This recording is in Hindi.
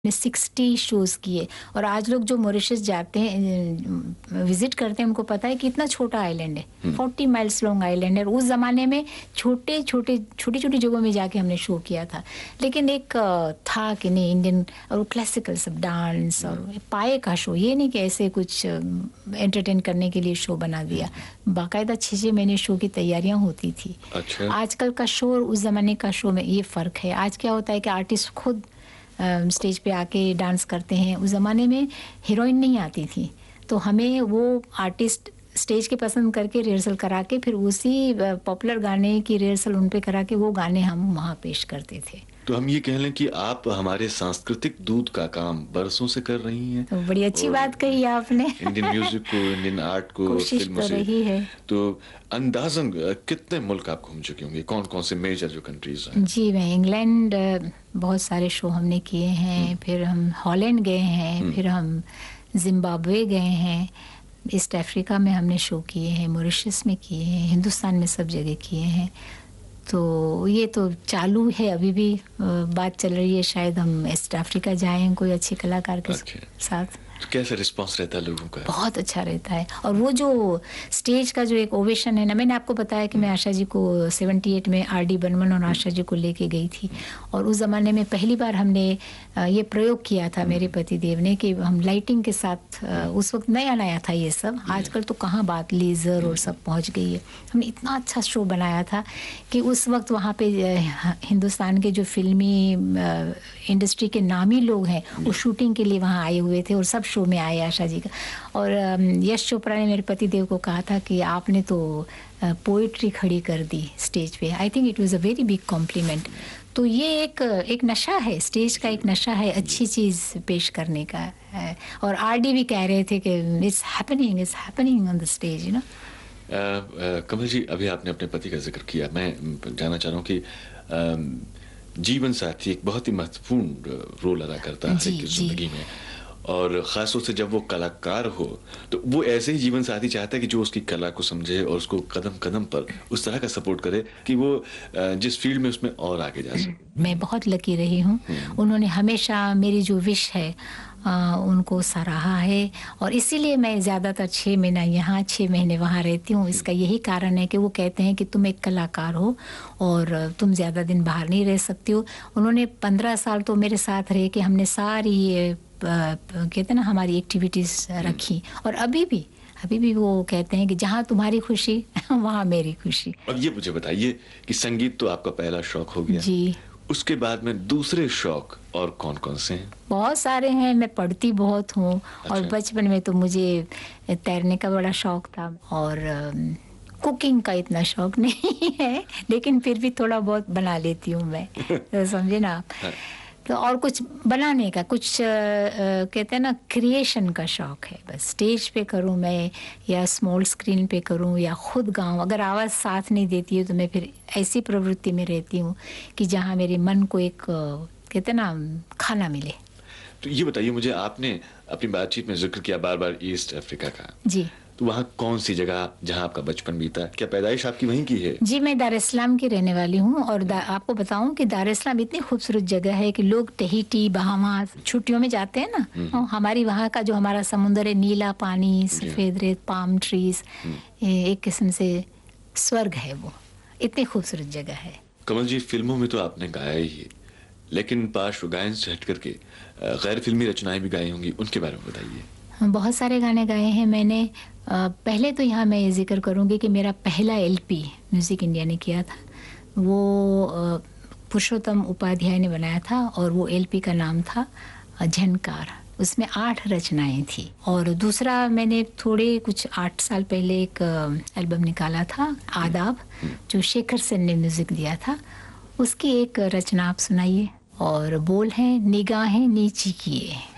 ने 60 शोज़ किए। और आज लोग जो मॉरिशस जाते हैं, विजिट करते हैं, उनको पता है कि इतना छोटा आइलैंड है, 40 माइल्स लॉन्ग आइलैंड है। और उस ज़माने में छोटी छोटी जगहों में जाके हमने शो किया था। लेकिन एक था कि नहीं, इंडियन और क्लासिकल सब डांस और पाए का शो, ये नहीं कि ऐसे कुछ एंटरटेन करने के लिए शो बना दिया। बाकायदा 6 महीने शो की तैयारियां होती थी। अच्छा। आजकल का शो और उस ज़माने का शो में ये फ़र्क है। आज क्या होता है कि आर्टिस्ट खुद स्टेज पे आके डांस करते हैं। उस ज़माने में हीरोइन नहीं आती थी, तो हमें वो आर्टिस्ट स्टेज के पसंद करके रिहर्सल करा के फिर उसी पॉपुलर गाने की रिहर्सल उन पे करा के वो गाने हम वहाँ पेश करते थे। तो हम ये कह लें कि आप हमारे सांस्कृतिक दूत का काम बरसों से कर रही हैं। तो बड़ी अच्छी बात कही आपने। इंडियन म्यूजिक को, इंडियन आर्ट को, कोशिश फिल्मों तो से। रही है। तो अंदाजन कितने मुल्क आप घूम चुके होंगे? कौन कौन से मेजर जो कंट्रीज हैं? जी, मैं इंग्लैंड बहुत सारे शो हमने किए हैं। फिर हम हॉलैंड गए हैं, फिर हम जिम्बाब्वे गए हैं, ईस्ट अफ्रीका में हमने शो किए हैं, मॉरिशस में किए हैं, हिंदुस्तान में सब जगह किए हैं। तो ये तो चालू है, अभी भी बात चल रही है, शायद हम ईस्ट अफ्रीका जाएं कोई अच्छे कलाकार के साथ। तो कैसा रिस्पांस रहता है लोगों का? बहुत अच्छा रहता है। और वो जो स्टेज का जो एक ओवेशन है ना, मैंने आपको बताया कि मैं आशा जी को 78 में आर.डी. बर्मन और आशा जी को लेके गई थी। और उस ज़माने में पहली बार हमने ये प्रयोग किया था मेरे पति देव ने कि हम लाइटिंग के साथ, उस वक्त नया नया था ये सब। आजकल तो कहाँ बात लेज़र और सब पहुँच गई है। हमने इतना अच्छा शो बनाया था कि उस वक्त वहाँ पे हिंदुस्तान के जो फिल्मी इंडस्ट्री के नामी लोग हैं वो शूटिंग के लिए वहाँ आए हुए थे और सब शो में आए आशा जी का। और यश चोपड़ा ने मेरे पति देव को कहा था कि आपने तो पोइट्री खड़ी कर दी स्टेज पे। I think it was a very big complement. तो ये एक नशा है, स्टेज का एक नशा है अच्छी चीज़ पेश करने का है। और आर.डी. भी कह रहे थे कि it's happening on the stage, you know. कमल जी, अभी आपने अपने पति का जिक्र किया। मैं जानना चाह रहा हूँ कि जीवन साथी एक बहुत ही महत्वपूर्ण रोल अदा करता है कि जिंदगी में, और ख़ासतौर से जब वो कलाकार हो तो वो ऐसे ही जीवन साथी चाहता है कि जो उसकी कला को समझे और उसको कदम कदम पर उस तरह का सपोर्ट करे कि वो जिस फील्ड में उसमें और आगे जा सके। मैं बहुत लकी रही हूँ। उन्होंने हमेशा मेरी जो विश है उनको सराहा है। और इसीलिए मैं ज़्यादातर 6 महीना यहाँ 6 महीने वहाँ रहती हूँ। इसका यही कारण है कि वो कहते हैं कि तुम एक कलाकार हो और तुम ज़्यादा दिन बाहर नहीं रह सकती हो। उन्होंने 15 साल तो मेरे साथ रहे कि हमने सारी ये कहते हैं ना हमारी एक्टिविटीज़ रखी। और अभी भी वो कहते हैं कि जहाँ तुम्हारी खुशी वहाँ मेरी खुशी। अब ये मुझे बताइए कि संगीत तो आपका पहला शौक हो गया जी, उसके बाद में दूसरे शौक और कौन कौन से हैं? बहुत सारे हैं। मैं पढ़ती बहुत हूँ। अच्छा। और बचपन में तो मुझे तैरने का बड़ा शौक था। और कुकिंग का इतना शौक नहीं है, लेकिन फिर भी थोड़ा बहुत बना लेती हूँ मैं। तो समझे ना आप। हाँ। तो और कुछ बनाने का, कुछ कहते हैं ना क्रिएशन का शौक है। बस स्टेज पे करूँ मैं या स्मॉल स्क्रीन पे करूँ या खुद गाऊँ। अगर आवाज़ साथ नहीं देती है तो मैं फिर ऐसी प्रवृत्ति में रहती हूँ कि जहाँ मेरे मन को एक कहते हैं ना खाना मिले। तो ये बताइए मुझे, आपने अपनी बातचीत में जिक्र किया बार बार ईस्ट अफ्रीका का। जी, तो वहाँ कौन सी जगह जहाँ आपका बचपन बीता? क्या पैदाइश आपकी वहीं की है? जी, मैं दार इस्लाम की रहने वाली हूँ। और आपको बताऊँ कि दार इस्लाम इतनी खूबसूरत जगह है कि लोग टहीटी, बहामास छुट्टियों में जाते हैं ना। और हमारी वहाँ का जो हमारा समुंदर है, नीला पानी, सफ़ेद रेत, पाम ट्रीज, एक किस्म से स्वर्ग है वो। इतनी खूबसूरत जगह है। कमल जी, फिल्मों में तो आपने गाया ही है, लेकिन पार्श्व गायन से हट करके गैर फिल्मी रचनाएं भी गाई होंगी, उनके बारे में बताइए। बहुत सारे गाने गाए हैं मैंने। पहले तो यहाँ मैं ये जिक्र करूँगी कि मेरा पहला LP म्यूज़िक इंडिया ने किया था, वो पुरुषोत्तम उपाध्याय ने बनाया था। और वो LP का नाम था झनकार। उसमें 8 रचनाएं थी। और दूसरा मैंने थोड़े कुछ 8 साल पहले एक एल्बम निकाला था, आदाब, जो शेखर सेन ने म्यूज़िक दिया था। उसकी एक रचना आप सुनाइए। और बोल हैं निगाहें नीची किए।